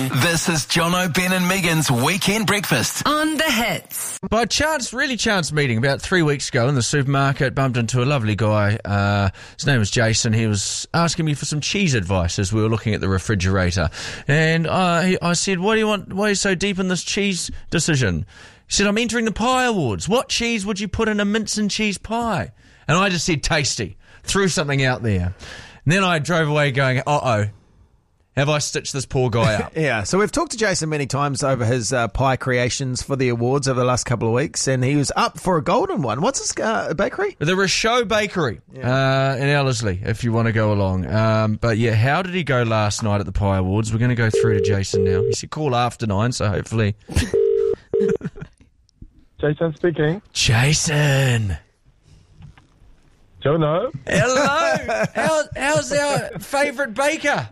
This is Jono, Ben and Megan's Weekend Breakfast On the Hits. By chance, really chance meeting about 3 weeks ago in the supermarket, bumped into a lovely guy. His name was Jason. He was asking me for some cheese advice as we were looking at the refrigerator. And I said, what do you want? Why are you so deep in this cheese decision? He said, I'm entering the pie awards. What cheese would you put in a mince and cheese pie? And I just said tasty. Threw something out there. And then I drove away going, uh-oh. Have I stitched this poor guy up? Yeah, so we've talked to Jason many times over his pie creations for the awards over the last couple of weeks, and he was up for a golden one. What's his bakery? The Rochot Bakery in Ellerslie, if you want to go along. But yeah, how did he go last night at the Pie Awards? We're going to go through to Jason now. He said call after 9, so hopefully... Jason speaking. Jason! Jono. Hello! How's our favourite baker?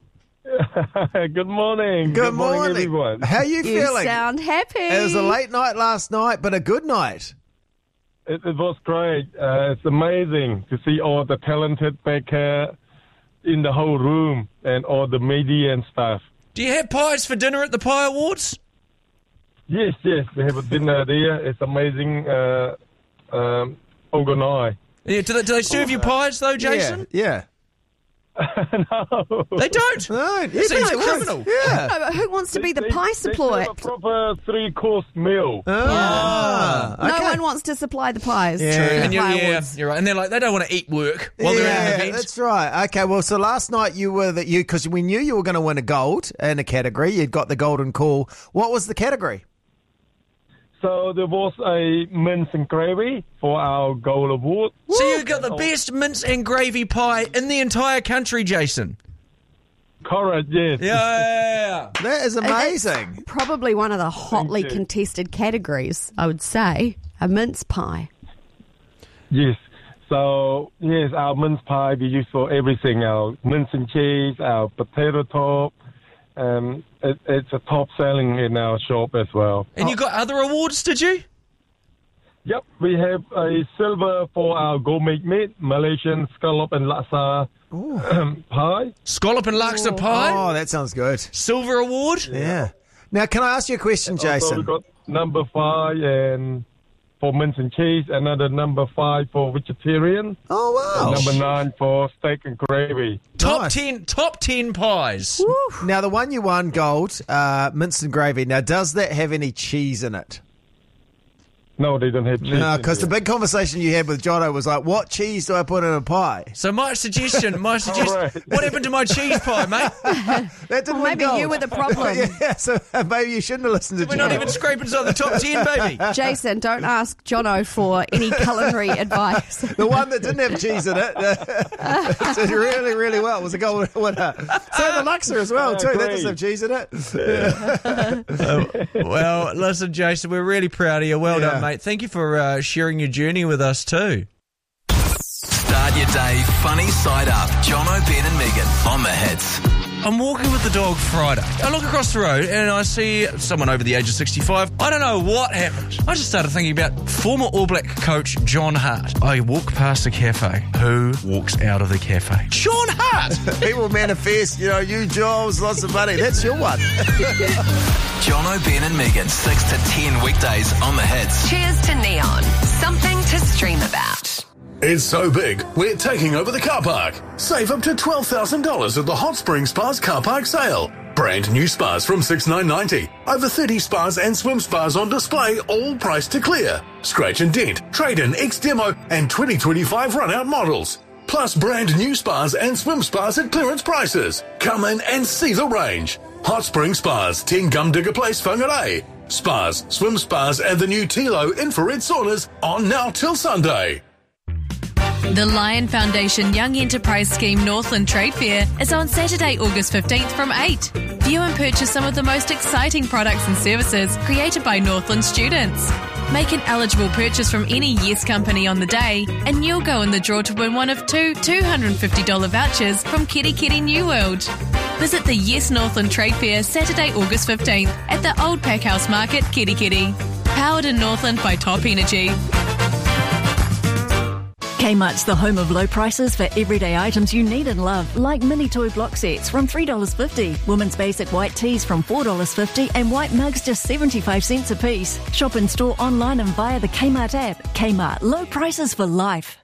Good morning. Good morning, everyone. How are you feeling? You sound happy. It was a late night last night, but a good night. It was great. It's amazing to see all the talented baker in the whole room and all the media and stuff. Do you have pies for dinner at the Pie Awards? Yes, we have a dinner there. It's amazing organized. Yeah, do they serve you pies though, Jason? Yeah. No. They don't? No, That seems criminal. Yeah. No, but who wants to be the pie They supplier? serve a proper 3-course meal. Ah, No okay. one wants to supply the pies. Yeah. to the And pie yeah, awards. you're right. And they're like, they don't want to eat work while they're at an event. That's right. Okay, well, so last night because we knew you were going to win a gold in a category. You'd got the golden call. What was the category? So there was a mince and gravy for our gold award. So you got the best mince and gravy pie in the entire country, Jason. Correct, yes. Yeah. That is amazing. Probably one of the hotly Thank you. contested categories, I would say. A mince pie. Yes. So, yes, our mince pie we use for everything. Our mince and cheese, our potato top. It's a top selling in our shop as well. And you got other awards, did you? Yep, we have a silver for our gourmet meat, Malaysian scallop and laksa pie. Scallop and laksa pie? Oh, that sounds good. Silver award? Yeah. Now, can I ask you a question, Also, we Jason? got number 5 and for mince and cheese, another number 5 for vegetarian, Oh, wow. number 9 for steak and gravy. Top Nice. 10 pies. Now, the one you won, gold, mince and gravy. Now, does that have any cheese in it? No, they don't have cheese. No, in because the there. big conversation you had with Jono was like, what cheese do I put in a pie? So my suggestion, Right. what happened to my cheese pie, mate? That didn't Well, win maybe gold. you were the problem. Yeah, so maybe you shouldn't have listened to We're Jono. not even scraping inside the top 10, baby. Jason, don't ask Jono for any culinary advice. The one that didn't have cheese in it did really, really well. It was a gold winner. So the Luxor as well, too. That great. doesn't have cheese in it. Well, listen, Jason, we're really proud of you. Well Yeah. done, mate. Thank you for sharing your journey with us too. Start your day funny side up. Jono, Ben and Megan on the Hits. I'm walking with the dog Friday. I look across the road and I see someone over the age of 65. I don't know what happened. I just started thinking about former All Black coach John Hart. I walk past the cafe. Who walks out of the cafe? John Hart! People manifest, you jobs, lots of money. That's your one. Jono, Ben and Megan, 6 to 10 weekdays on the Hits. Cheers to Neon. Something to stream about. It's so big, we're taking over the car park. Save up to $12,000 at the Hot Spring Spas car park sale. Brand new spas from $6,990. Over 30 spas and swim spas on display, all priced to clear. Scratch and dent, trade-in, X-demo, and 2025 run-out models. Plus brand new spas and swim spas at clearance prices. Come in and see the range. Hot Spring Spas, 10 Gumdigger Place, Whangarei. Spas, swim spas, and the new Tilo infrared saunas on now till Sunday. The Lion Foundation Young Enterprise Scheme Northland Trade Fair is on Saturday, August 15th from 8. View and purchase some of the most exciting products and services created by Northland students. Make an eligible purchase from any Yes company on the day and you'll go in the draw to win one of 2 $250 vouchers from Kitty Kitty New World. Visit the Yes Northland Trade Fair Saturday, August 15th at the Old Packhouse Market, Kitty Kitty. Powered in Northland by Top Energy. Kmart's the home of low prices for everyday items you need and love, like mini toy block sets from $3.50, women's basic white tees from $4.50, and white mugs just 75 cents a piece. Shop in store, online and via the Kmart app. Kmart, low prices for life.